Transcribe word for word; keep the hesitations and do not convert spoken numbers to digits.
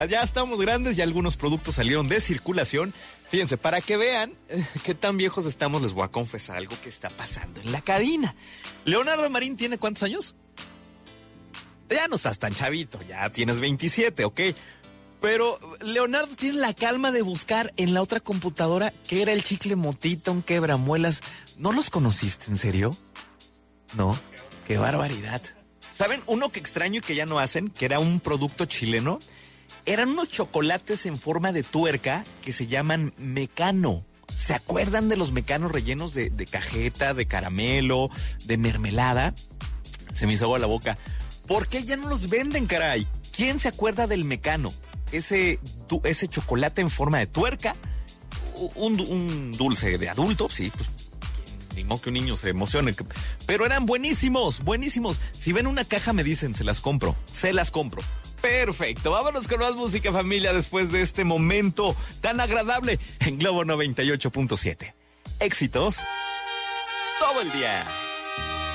Ya estamos grandes, ya algunos productos salieron de circulación. Fíjense, para que vean eh, qué tan viejos estamos, les voy a confesar algo que está pasando en la cabina. Leonardo Marín tiene ¿cuántos años? Ya no estás tan chavito, ya tienes veintisiete, ¿ok? Pero Leonardo tiene la calma de buscar en la otra computadora qué era el chicle motita, un quebramuelas. ¿No los conociste, en serio? No, qué barbaridad. ¿Saben? Uno que extraño y que ya no hacen, que era un producto chileno, eran unos chocolates en forma de tuerca que se llaman Mecano. ¿Se acuerdan de los Mecanos rellenos de, de cajeta, de caramelo, de mermelada? Se me hizo agua la boca. ¿Por qué ya no los venden, caray? ¿Quién se acuerda del Mecano? Ese, ese chocolate en forma de tuerca, un, un dulce de adulto, sí, pues ni modo que un niño se emocione, pero eran buenísimos, buenísimos. Si ven una caja me dicen, se las compro, se las compro. Perfecto, vámonos con más música, familia, después de este momento tan agradable en Globo noventa y ocho punto siete. Éxitos todo el día.